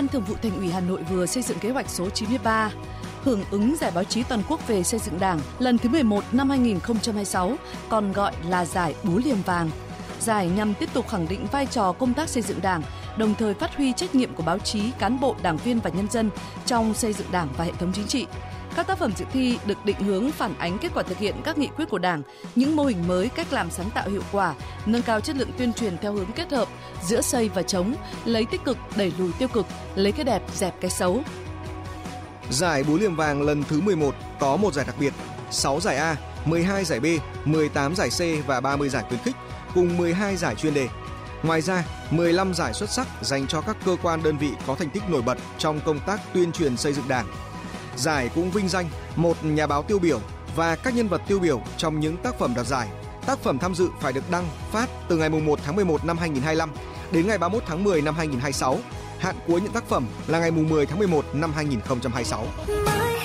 Ban Thường vụ Thành ủy Hà Nội vừa xây dựng kế hoạch số 93 hưởng ứng Giải báo chí toàn quốc về xây dựng Đảng lần thứ 11 năm 2026, còn gọi là Giải Búa Liềm Vàng. Giải nhằm tiếp tục khẳng định vai trò công tác xây dựng Đảng, đồng thời phát huy trách nhiệm của báo chí, cán bộ, đảng viên và nhân dân trong xây dựng Đảng và hệ thống chính trị. Các tác phẩm dự thi được định hướng phản ánh kết quả thực hiện các nghị quyết của Đảng, những mô hình mới, cách làm sáng tạo hiệu quả, nâng cao chất lượng tuyên truyền theo hướng kết hợp giữa xây và chống, lấy tích cực đẩy lùi tiêu cực, lấy cái đẹp dẹp cái xấu. Giải Búa Liềm Vàng lần thứ 11 có 1 giải đặc biệt, 6 giải A, 12 giải B, 18 giải C và 30 giải khuyến khích, cùng 12 giải chuyên đề. Ngoài ra, 15 giải xuất sắc dành cho các cơ quan đơn vị có thành tích nổi bật trong công tác tuyên truyền xây dựng Đảng. Giải cũng vinh danh một nhà báo tiêu biểu và các nhân vật tiêu biểu trong những tác phẩm đoạt giải. Tác phẩm tham dự phải được đăng, phát từ ngày 1 tháng 11 năm 2025 đến ngày 31 tháng 10 năm 2026. Hạn cuối những tác phẩm là ngày 10 tháng 11 năm 2026.